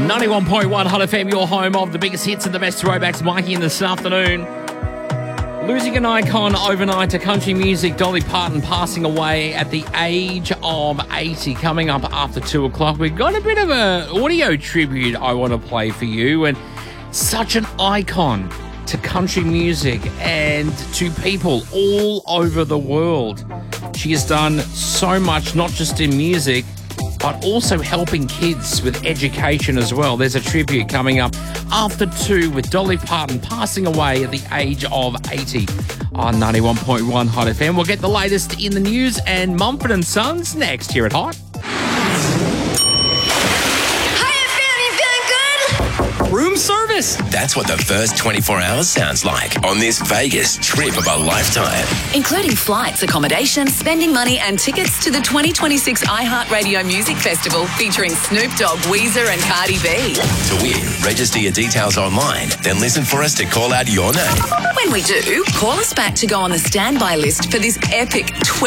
91.1 Hot FM, your home of the biggest hits and the best throwbacks. Mikey in this afternoon. Losing an icon overnight to country music, Dolly Parton passing away at the age of 80. Coming up after 2 o'clock, we've got a bit of an audio tribute I want to play for you. And such an icon to country music and to people all over the world. She has done so much, not just in music, but also helping kids with education as well. There's a tribute coming up after 2 with Dolly Parton passing away at the age of 80 on 91.1 Hot FM. We'll get the latest in the news and Mumford & Sons next here at Hot. Room service. That's what the first 24 hours sounds like on this Vegas trip of a lifetime. Including flights, accommodation, spending money and tickets to the 2026 iHeartRadio Music Festival featuring Snoop Dogg, Weezer and Cardi B. To win, register your details online, then listen for us to call out your name. When we do, call us back to go on the standby list for this epic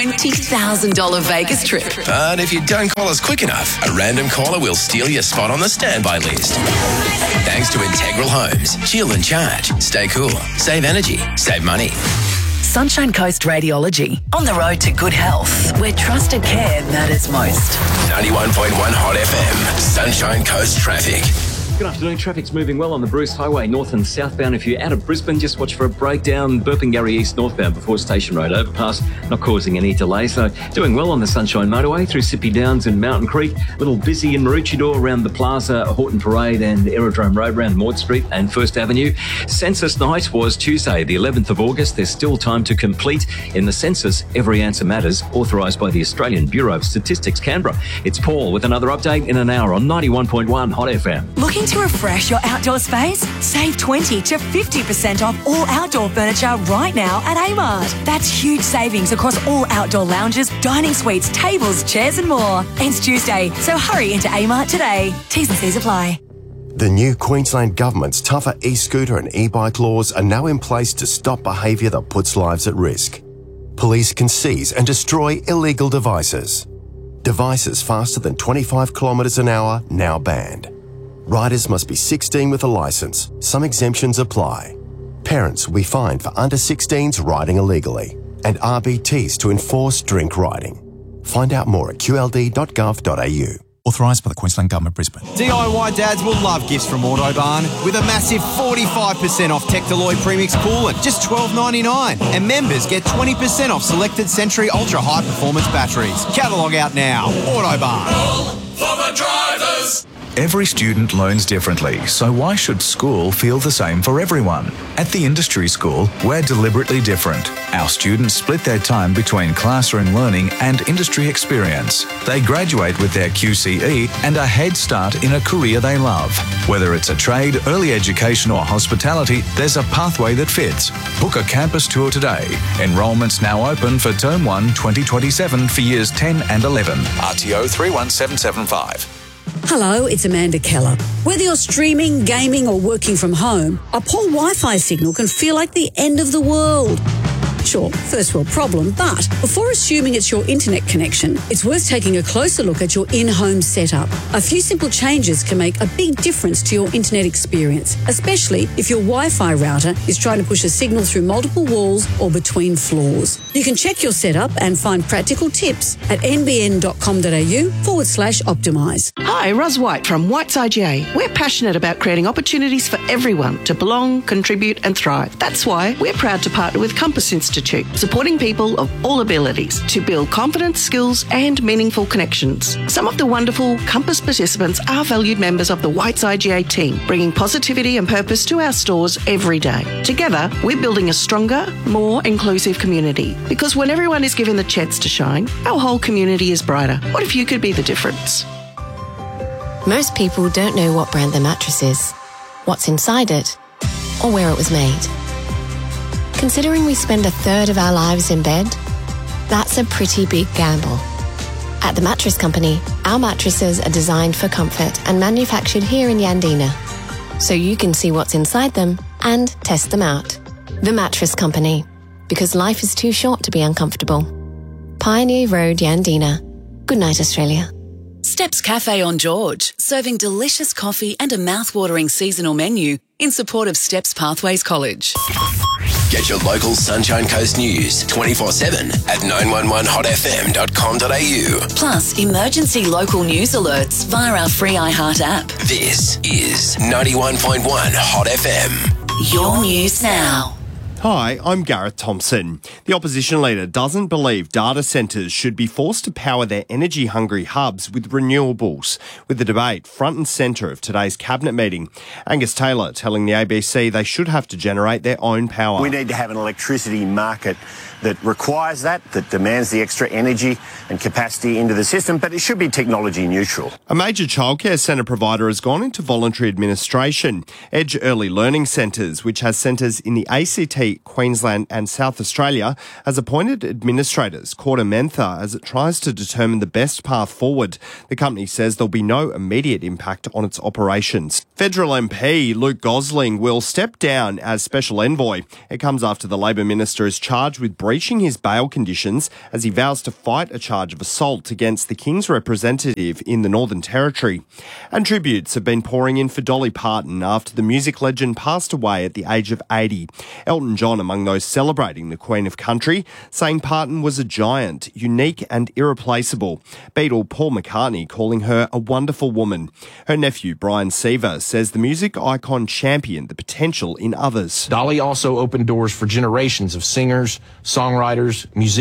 $20,000 Vegas trip. But if you don't call us quick enough, a random caller will steal your spot on the standby list. Thanks to Integral Homes. Chill and charge. Stay cool. Save energy. Save money. Sunshine Coast Radiology. On the road to good health, where trusted care matters most. 91.1 Hot FM. Sunshine Coast traffic. Good afternoon. Traffic's moving well on the Bruce Highway, north and southbound. If you're out of Brisbane, just watch for a breakdown. Burpengary East northbound before Station Road overpass, not causing any delay. So doing well on the Sunshine Motorway through Sippy Downs and Mountain Creek. A little busy in Maroochydore around the Plaza, Horton Parade and Aerodrome Road around Maud Street and First Avenue. Census night was Tuesday, the 11th of August. There's still time to complete in the census. Every answer matters, authorised by the Australian Bureau of Statistics, Canberra. It's Paul with another update in an hour on 91.1 Hot FM. Looking to refresh your outdoor space? Save 20 to 50% off all outdoor furniture right now at Amart. That's huge savings across all outdoor lounges, dining suites, tables, chairs and more. Ends Tuesday, so hurry into Amart today. T's and C's apply. The new Queensland Government's tougher e-scooter and e-bike laws are now in place to stop behaviour that puts lives at risk. Police can seize and destroy illegal devices. Devices faster than 25 kilometres an hour now banned. Riders must be 16 with a licence. Some exemptions apply. Parents will be fined for under 16s riding illegally, and RBTs to enforce drink riding. Find out more at qld.gov.au. Authorised by the Queensland Government, Brisbane. DIY dads will love gifts from Autobarn with a massive 45% off Tectaloid Premix Coolant, just $12.99. And members get 20% off selected Century Ultra High Performance batteries. Catalogue out now. Autobarn. All for the drivers. Every student learns differently, so why should school feel the same for everyone? At the Industry School, we're deliberately different. Our students split their time between classroom learning and industry experience. They graduate with their QCE and a head start in a career they love. Whether it's a trade, early education or hospitality, there's a pathway that fits. Book a campus tour today. Enrolment's now open for Term 1 2027 for Years 10 and 11. RTO 31775. Hello, it's Amanda Keller. Whether you're streaming, gaming or working from home, a poor Wi-Fi signal can feel like the end of the world. Sure, first world problem, but before assuming it's your internet connection, it's worth taking a closer look at your in-home setup. A few simple changes can make a big difference to your internet experience, especially if your Wi-Fi router is trying to push a signal through multiple walls or between floors. You can check your setup and find practical tips at nbn.com.au/optimise. Hi, Ros White from White's IGA. We're passionate about creating opportunities for everyone to belong, contribute and thrive. That's why we're proud to partner with Compass Institute, supporting people of all abilities to build confidence, skills and meaningful connections. Some of the wonderful Compass participants are valued members of the White's IGA team, bringing positivity and purpose to our stores every day. Together, we're building a stronger, more inclusive community, because when everyone is given the chance to shine, our whole community is brighter. What if you could be the difference? Most people don't know what brand their mattress is, what's inside it, or where it was made. Considering we spend a third of our lives in bed, that's a pretty big gamble. At The Mattress Company, our mattresses are designed for comfort and manufactured here in Yandina, so you can see what's inside them and test them out. The Mattress Company, because life is too short to be uncomfortable. Pioneer Road, Yandina. Good night, Australia. Steps Cafe on George, serving delicious coffee and a mouth-watering seasonal menu in support of Steps Pathways College. Get your local Sunshine Coast news 24/7 at 911hotfm.com.au. Plus, emergency local news alerts via our free iHeart app. This is 91.1 Hot FM. Your news now. Hi, I'm Gareth Thompson. The opposition leader doesn't believe data centres should be forced to power their energy-hungry hubs with renewables, with the debate front and centre of today's cabinet meeting. Angus Taylor telling the ABC they should have to generate their own power. We need to have an electricity market that requires that demands the extra energy and capacity into the system, but it should be technology neutral. A major childcare centre provider has gone into voluntary administration. Edge Early Learning Centres, which has centres in the ACT, Queensland and South Australia, has appointed administrators, KordaMentha, as it tries to determine the best path forward. The company says there'll be no immediate impact on its operations. Federal MP Luke Gosling will step down as Special Envoy. It comes after the Labor Minister is charged with breaching his bail conditions as he vows to fight a charge of assault against the King's representative in the Northern Territory. And tributes have been pouring in for Dolly Parton after the music legend passed away at the age of 80. Elton John among those celebrating the Queen of Country, saying Parton was a giant, unique and irreplaceable. Beatle Paul McCartney calling her a wonderful woman. Her nephew Brian Seaver says the music icon championed the potential in others. Dolly also opened doors for generations of singers, songwriters, musicians,